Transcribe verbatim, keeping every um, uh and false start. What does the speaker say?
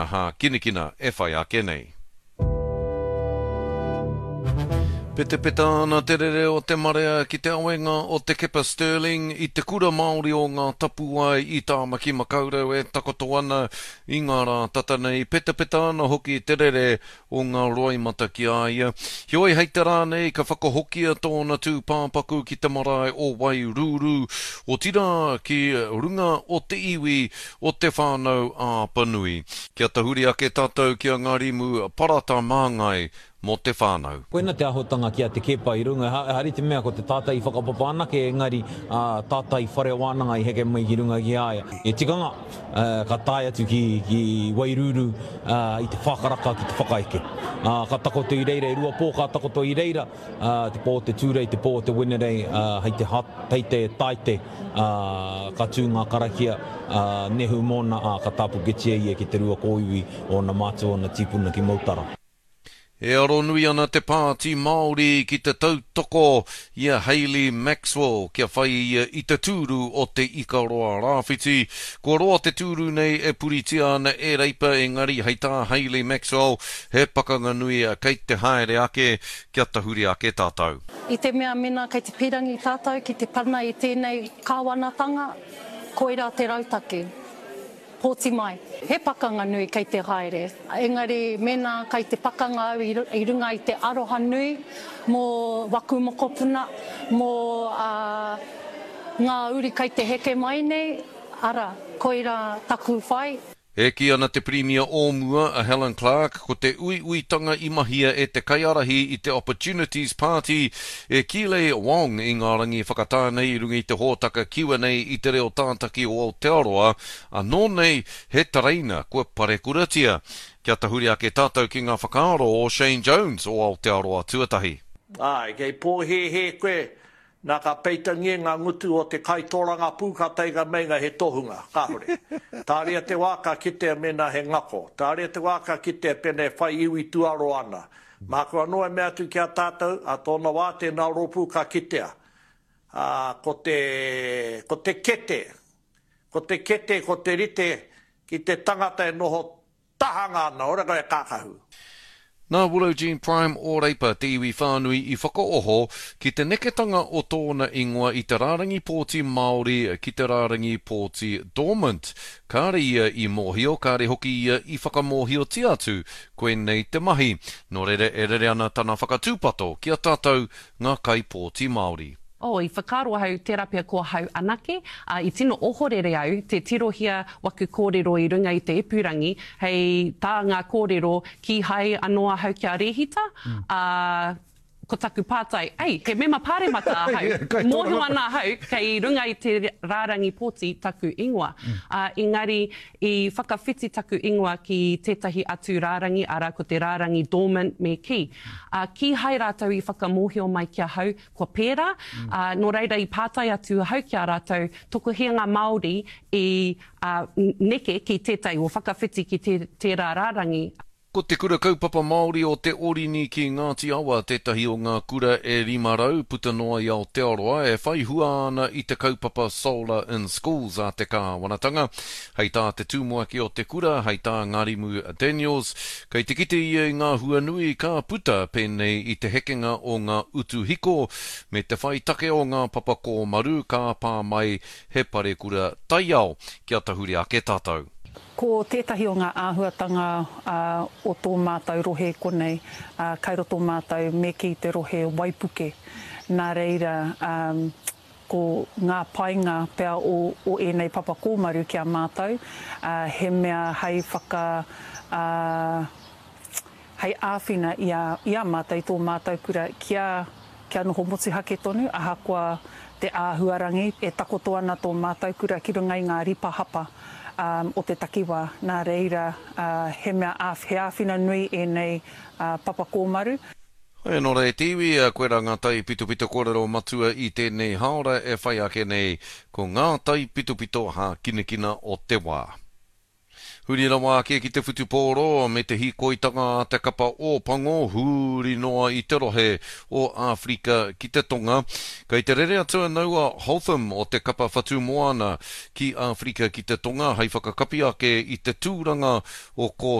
Aha, kinekina, e whai ake nei. Pete peta ana te rere o te marea ki te awenga o te kepa Stirling i te kura Māori o ngā tapuai i tā maki makaurau e takoto ana i ngā rā tata nei. Peta peta ana hoki te rere o ngā roi mata ki aia. Hioi hei te rā nei ka whakahokia tōna tū pāpaku ki te marae o Wairuru o tira ki runga o te iwi o te whānau a Panui. Kia tahuri ake tātou kia ngā rimu parata māngai mo te whānau. Koena te ahotanga kia te kepa i runga. Hari te mea ko te tātai whakapapa anake, engari uh, tātai whare wānanga i heke mai ki runga ki aia. E tikanga, uh, ka tāi atu ki, ki Wairuru uh, i te whakaraka ki te whakaike. Uh, ka takoto i reira, e rua pō ka takoto i reira, uh, te pō te tūrei, te pō te winerei, uh, hei te hat, hei te taite, uh, ka tū ngā karakia, uh, nehu mōna a uh, ka tāpu getia i e ki te rua kōiwi o na mātua o na tipuna ki Mautara. E aro nui ana te pāti Māori ki te tautoko ia Hayley Maxwell kia whai ia i te tūru o te ikaroa rāwhiti. Ko roa te tūru nei e puritia ana e reipa engari hei tā Hayley Maxwell he pakanga nui a kei te haere ake kia tahuri ake tātou. I te mea mena kei te pirangi tātou ki te pana i tēnei kāwanatanga, koira te rautake. Pōti mai. He pakanga nui kei te haere. Engari mena kei te pakanga au i runga i te aroha nui, mō waku mokopuna, mō uh, ngā uri kei te heke mai nei, ara, koira taku whai. E ki ana te Premier Ōmua a Helen Clark ko te ui ui tanga i mahia e te kaiarahi i te Opportunities Party e Kile Wong i ngā rangi whakatānei i runga i te hōtaka Q and A i te reo tātaki o Aotearoa a nō nei he tareina kua pare kuratia. Kia tahuri ake tātou ki ngā whakaaro o Shane Jones o Aotearoa tuatahi. Ai, kei pōhe he koe. Nā ka peitangia ngā ngutu o te kaitoranga pūka teiga meinga he tohunga, kāhore. Tārea te wāka kitea mena he ngako. Tārea te wāka kitea pene whai iwi tuaro ana. Mā kua noa mea tu kia tātou, a tōna wā te nā ropu ka kitea. Uh, ko, te, ko te kete, ko te kete, ko te rite, ki te tangata e noho tahanga ana, ora koe kākahu. Nā Willow Jean Prime o reipa te iwi whānui i whakaoho ki te neketanga o tōna ingoa i te rārangi pōti Māori ki te rārangi pōti Dormant. Kāre ia i mōhio, kāre hoki ia i whakamōhio ti atu, koe nei te mahi. Nō rere e rere ana tana whakatūpato ki a tātou ngā kai pōti Māori. O, i whakaaro hau terapia kua hau anake, uh, i tino ohorere au, te tirohia waku kōrero i runga i te epurangi, hei tā ngā kōrero ki hai anoa hau kia rehita, mm. uh, ko taku pātai, ei, ke mema pāremata hau, mōhio ana hau, kei runga i te rārangi pōti taku ingoa. Mm. Uh, engari, i whakawhiti taku ingoa ki tētahi atu rārangi, ara ko te rārangi dormant me ki. Uh, ki hai rātou i whakamōhio mai kia hau, kua pērā, mm. uh, nō reira i pātai atu hau kia rātou, tokuhianga Māori i uh, neke ki tētai o whakawhiti ki te, te rā rārangi. Ko te kura kaupapa Māori o te orini ki Ngāti Awa, tētahi o ngā kura e rimarau puta noa i Aotearoa, e whai hua ana i te kaupapa Solar in Schools a te kāwanatanga. Hei tā te tūmuaki o te kura, hei tā Ngārimu Daniels, kei te kite ia i ngā hua nui ka puta pēnei i te hekenga o ngā utu hiko, me te whai take o ngā papako maru ka pā mai he pare kura taiao, kia tahuri ake tātou. Ko tētahi o ngā āhuatanga uh, o tō mātou rohe konei, uh, kairo tō mātou me ki te rohe Waipuke. Nā reira, um, ko ngā painga pea o, o enei papa kōmaru kia mātou, uh, he mea hei whaka, uh, hei āwhina i a, i a mātou tō mātou kura kia, kia noho motu hake tonu, aha kua te āhuarangi e takoto ana tō mātou kura ki runga i ngā ripa hapa. Um, o te takiwa, nā reira, uh, he mea āwh, he āwhina nui e nei uh, papa kōmaru. E nō rei tiwi, a koe rā ngā tai pitupito kōrero matua i tēnei haora e whai ake nei ko ngā tai pitupito ha kinekina o te wā. Huri rawa ake ki te whutupōro me te hikoitanga a te kapa o pango huri noa i te rohe o Afrika ki te tonga. Kei te rere atua naua Hotham o te kapa whatu moana ki Afrika ki te tonga hei whakakapi ake i te tūranga o ko